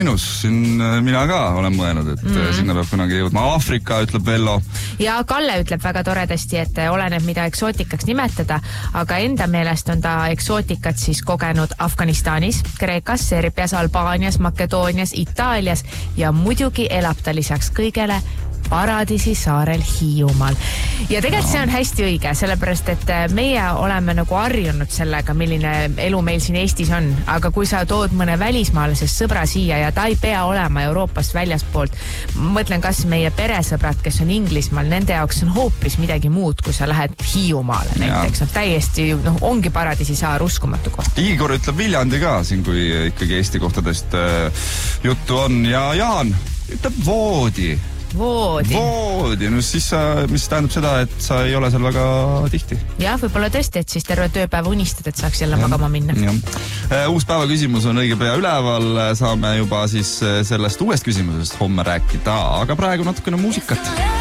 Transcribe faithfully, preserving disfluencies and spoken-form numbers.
Minus, siin mina ka olen mõelnud, et mm. sinna peab kunagi jõudma. Aafrika, ütleb Vello. Ja Kalle ütleb väga toredasti, et oleneb mida eksootikaks nimetada, aga enda meelest on ta eksootikat siis kogenud Afganistanis, Kreekas, Serbias, Albaanias, Makedoonias, Itaalias ja muidugi elab ta lisaks kõigele Paradisi saarel Hiiumaal. Ja tegelikult see on hästi õige, sellepärast, et meie oleme nagu harjunud sellega, milline elu meil siin Eestis on. Aga kui sa tood mõne välismaalasest sõbra siia ja ta ei pea olema Euroopast väljaspoolt, mõtlen kas meie peresõbrad, kes on Inglismaal, nende jaoks on hoopis midagi muud, kui sa lähed Hiiumaale näiteks. No, täiesti, noh, ongi Paradisi saar uskumatu koht. Igor ütleb Viljandi ka siin, kui ikkagi Eesti kohtadest juttu on. Ja Jaan ütleb Voodi. Voodi. Voodi, no siis sa, mis tähendab seda, et sa ei ole seal väga tihti. Jah, võib-olla tõesti, et siis terve tööpäeva unistad, et saaks jälle ja, magama minna. Ja. Uus päeva küsimus on õige pea üleval, saame juba siis sellest uuest küsimusest homme rääkida, aga praegu natukene muusikat.